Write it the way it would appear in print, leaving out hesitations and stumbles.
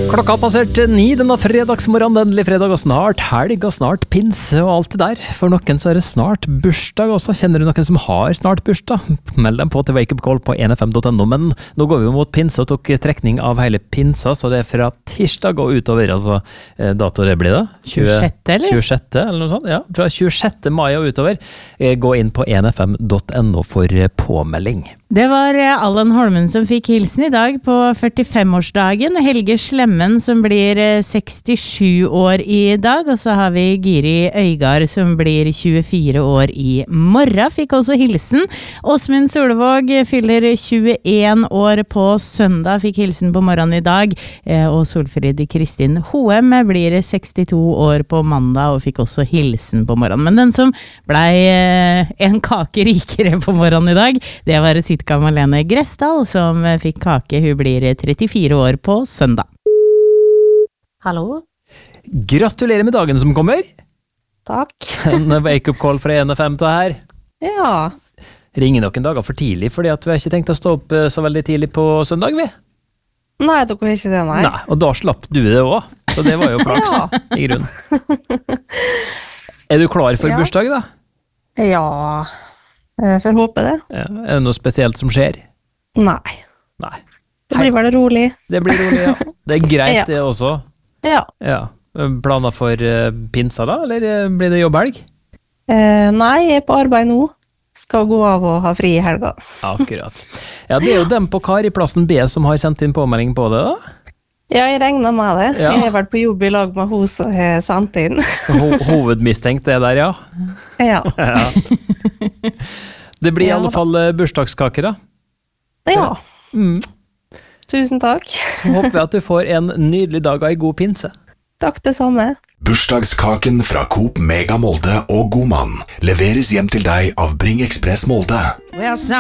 Klokka har passert 9 denne fredagsmorgen, endelig fredag og snart helg og snart pinse og alt det der. For noen så det snart bursdag også. Kjenner du noen som har snart bursdag? Meld dem på til Wake Up Call på 1fm.no, men nå går vi jo mot pinse og tok trekning av hele pinsa, så det fra tirsdag og utover, altså dato det blir da? 26. eller? 26. eller noe sånt, ja. Fra 26. mai og utover. Gå inn på 1fm.no for påmelding. Det var Allan Holmen som fikk hilsen i dag på 45-årsdagen. Helge Slemmen som blir 67 år i dag. Og så har vi Giri Øygard som blir 24 år i morgen. Fikk også hilsen. Åsmund Solvåg fyller 21 år på søndag. Fikk hilsen på morgenen i dag. Og Solfrid Kristin Hoem blir 62 år på mandag og fikk også hilsen på morgenen. Men den som blei en kake rikere på morgenen i dag, det var Sitka Malene Gressdal som fikk kake. Hun blir 34 år på søndag. Hallo. Gratulerer med dagen som kommer. Takk. En Wake Up Call fra 1FM til her. Ja. Ringer noen dager for tidlig, fordi at vi har ikke tenkt å stå opp så veldig tidlig på søndag, vi. Nei, dere har ikke det, nei. Nei, og da slapp du det også, så det var jo flaks, i grunnen. Er du klar for bursdag, da? Ja, jeg får håpe det. Ja. Er det noe spesielt som skjer? Nei. Nei. Det blir vel rolig. Det blir rolig, ja. Det er greit, det også. Ja. Ja. Planer for pinsa da, eller blir det jobbhelg? Nei, jeg er på arbeid nå. Skal gå av og ha fri i helga. Akkurat. Ja, det er jo dem på Kariplassen B som har sendt inn påmelding på det da. Ja, jeg regner med det. Ja. Jeg har vært på jobb i lag med hun som har sendt inn. Hovedmistenkt det der, ja. Ja. Ja. Det blir i alle fall bursdagskake da. Ja. Mm. Tusen takk. Så håper vi at du får en nydelig dag og en god pinse. Takk det samme. Bursdagskaken fra Coop Mega Molde og Godmann leveres hjem til deg av Bring Express Molde.